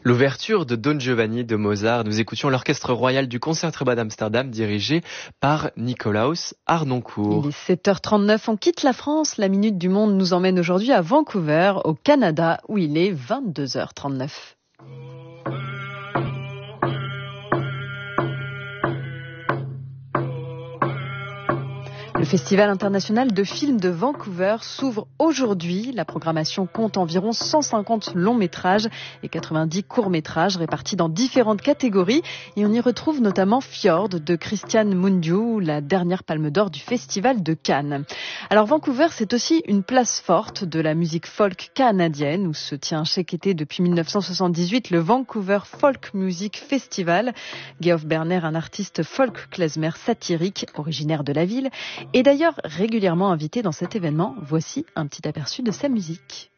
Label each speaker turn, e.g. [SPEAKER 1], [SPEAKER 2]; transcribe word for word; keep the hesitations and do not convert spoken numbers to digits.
[SPEAKER 1] L'ouverture de Don Giovanni de Mozart. Nous écoutions l'orchestre royal du Concertgebouw d'Amsterdam dirigé par Nicolaus Harnoncourt.
[SPEAKER 2] Il est sept heures trente-neuf, on quitte la France. La Minute du Monde nous emmène aujourd'hui à Vancouver, au Canada, où il est vingt-deux heures trente-neuf. Le Festival international de films de Vancouver s'ouvre aujourd'hui. La programmation compte environ cent cinquante longs métrages et quatre-vingt-dix courts métrages répartis dans différentes catégories. Et on y retrouve notamment Fjord de Christian Mungiu, la dernière palme d'or du Festival de Cannes. Alors Vancouver, c'est aussi une place forte de la musique folk canadienne où se tient chaque été depuis mille neuf cent soixante-dix-huit le Vancouver Folk Music Festival. Geoff Berner, un artiste folk klezmer satirique originaire de la ville, est d'ailleurs régulièrement invité dans cet événement. Voici un petit aperçu de sa musique.